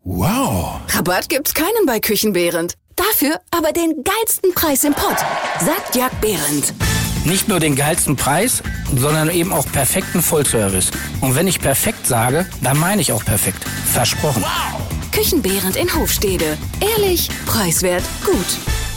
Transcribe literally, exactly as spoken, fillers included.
Wow. Rabatt gibt's keinen bei Küchenbehrendt. Dafür aber den geilsten Preis im Pott, sagt Jörg Behrendt. Nicht nur den geilsten Preis, sondern eben auch perfekten Vollservice. Und wenn ich perfekt sage, dann meine ich auch perfekt. Versprochen. Wow. Küchenbehrendt in Hofstede. Ehrlich, preiswert, gut.